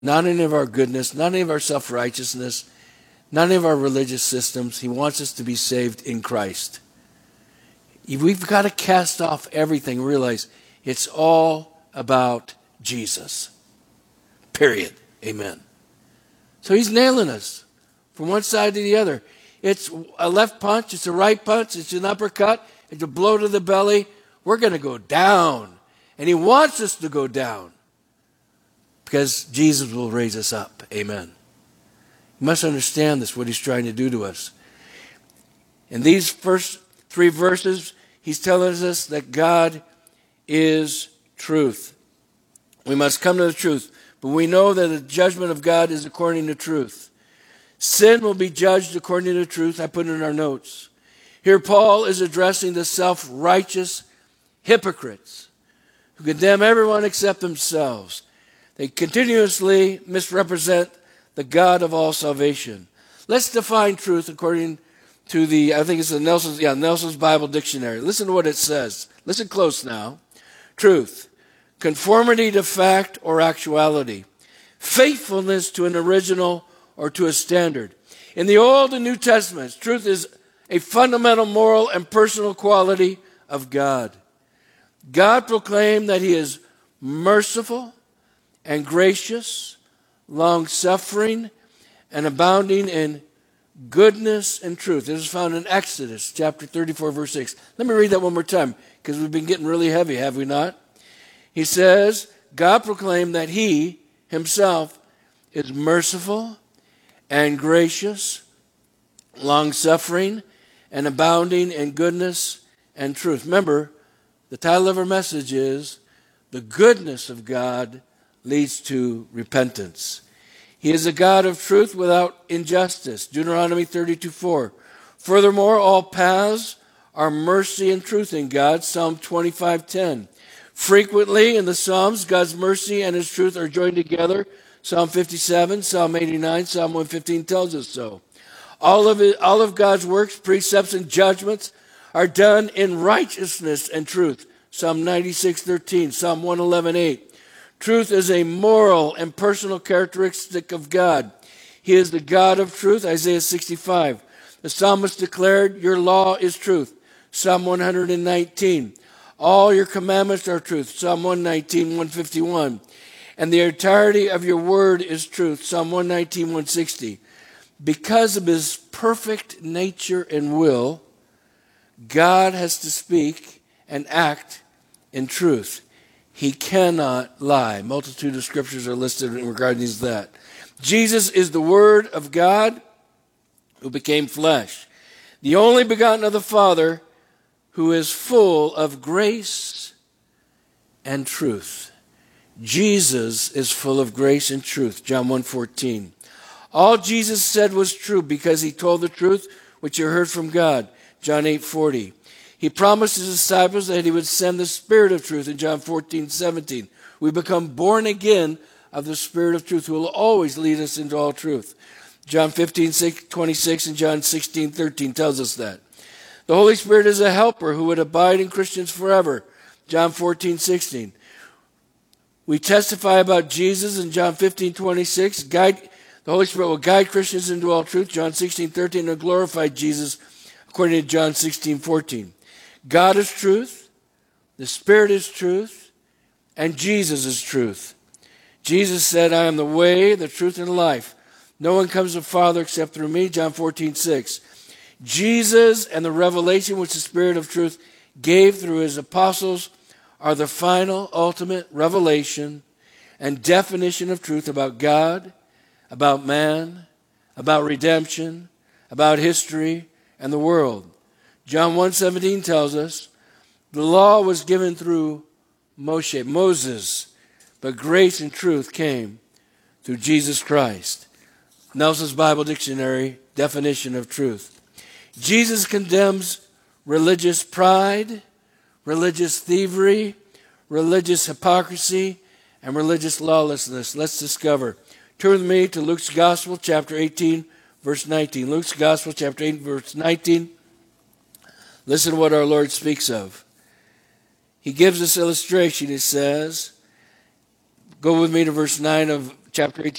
not any of our goodness, not any of our self-righteousness, not any of our religious systems. He wants us to be saved in Christ. We've got to cast off everything and realize it's all about Jesus. Period. Amen. So he's nailing us from one side to the other. It's a left punch, it's a right punch, it's an uppercut, it's a blow to the belly. We're going to go down. And he wants us to go down because Jesus will raise us up. Amen. You must understand this, what he's trying to do to us. In these first 3 verses, he's telling us that God is truth. We must come to the truth, but we know that the judgment of God is according to truth. Sin will be judged according to truth. I put it in our notes. Here Paul is addressing the self-righteous hypocrites who condemn everyone except themselves. They continuously misrepresent the God of all salvation. Let's define truth according to Nelson's Bible Dictionary. Listen to what it says. Listen close now. Truth, conformity to fact or actuality, faithfulness to an original or to a standard. In the Old and New Testaments, truth is a fundamental moral and personal quality of God. God proclaimed that he is merciful and gracious, long-suffering, and abounding in goodness and truth. This is found in Exodus chapter 34, verse 6. Let me read that one more time because we've been getting really heavy, have we not? He says, God proclaimed that he himself is merciful and gracious, long-suffering, and abounding in goodness and truth. Remember, the title of our message is, The Goodness of God Leads to Repentance. He is a God of truth without injustice. Deuteronomy 32:4. Furthermore, all paths are mercy and truth in God. Psalm 25:10. Frequently in the Psalms, God's mercy and his truth are joined together. Psalm 57, Psalm 89, Psalm 115 tells us so. All of God's works, precepts, and judgments are done in righteousness and truth. Psalm 96:13, Psalm 111:8. Truth is a moral and personal characteristic of God. He is the God of truth, Isaiah 65. The psalmist declared, your law is truth, Psalm 119. All your commandments are truth, Psalm 119, 151. And the entirety of your word is truth, Psalm 119, 160. Because of his perfect nature and will, God has to speak and act in truth. He cannot lie. Multitude of scriptures are listed regarding that. Jesus is the Word of God who became flesh, the only begotten of the Father, who is full of grace and truth. Jesus is full of grace and truth. John 1:14. All Jesus said was true because he told the truth which he heard from God. John 8:40. He promised his disciples that he would send the Spirit of truth in John 14:17. We become born again of the Spirit of truth who will always lead us into all truth. John 15:26 and John 16:13 tells us that. The Holy Spirit is a helper who would abide in Christians forever. John 14:16. We testify about Jesus in John 15:26. The Holy Spirit will guide Christians into all truth. John 16:13 and glorify Jesus according to John 16:14. God is truth, the Spirit is truth, and Jesus is truth. Jesus said, I am the way, the truth, and the life. No one comes to the Father except through me, John 14:6. Jesus and the revelation which the Spirit of truth gave through his apostles are the final, ultimate revelation and definition of truth about God, about man, about redemption, about history, and the world. John 1:17 tells us, the law was given through Moses, but grace and truth came through Jesus Christ. Nelson's Bible Dictionary, definition of truth. Jesus condemns religious pride, religious thievery, religious hypocrisy, and religious lawlessness. Let's discover. Turn with me to Luke's Gospel, chapter 18, verse 19. Luke's Gospel, chapter 18, verse 19. Listen to what our Lord speaks of. He gives this illustration. He says, go with me to verse 9 of chapter 18.